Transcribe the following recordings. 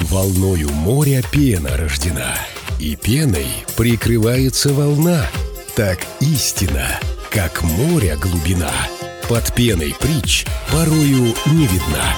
Волною моря пена рождена, и пеной прикрывается волна. Так истина, как моря глубина, под пеной притч порою не видна.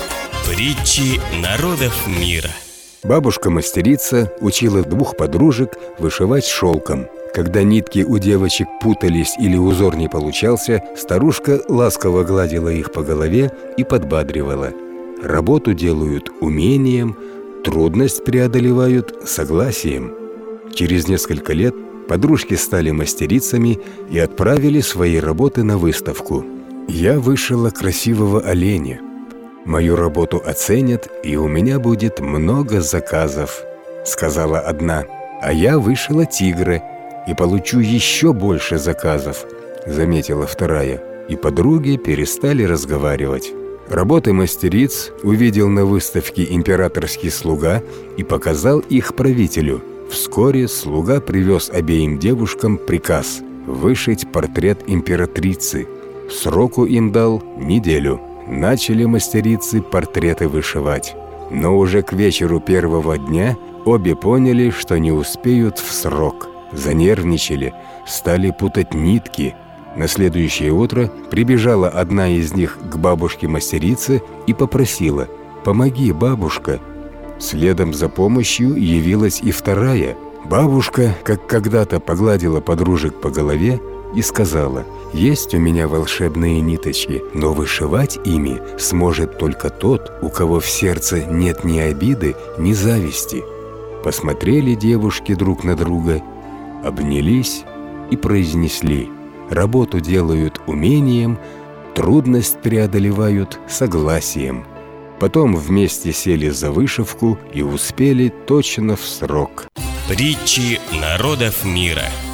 Притчи народов мира. Бабушка-мастерица учила двух подружек вышивать шелком. Когда нитки у девочек путались или узор не получался, старушка ласково гладила их по голове и подбадривала. Работу делают умением, трудность преодолевают согласием. Через несколько лет подружки стали мастерицами и отправили свои работы на выставку. Я вышила красивого оленя. Мою работу оценят, и у меня будет много заказов, сказала одна. А я вышила тигра и получу еще больше заказов, заметила вторая. И подруги перестали разговаривать. Работы мастериц увидел на выставке императорский слуга и показал их правителю. Вскоре слуга привез обеим девушкам приказ вышить портрет императрицы. Сроку им дал неделю. Начали мастерицы портреты вышивать. Но уже к вечеру первого дня обе поняли, что не успеют в срок. Занервничали, стали путать нитки. На следующее утро прибежала одна из них к бабушке-мастерице и попросила: «Помоги, бабушка». Следом за помощью явилась и вторая. Бабушка, как когда-то, погладила подружек по голове и сказала: «Есть у меня волшебные ниточки, но вышивать ими сможет только тот, у кого в сердце нет ни обиды, ни зависти». Посмотрели девушки друг на друга, обнялись и произнесли: «Работу делают умением, трудность преодолевают согласием». Потом вместе сели за вышивку и успели точно в срок. Притчи народов мира.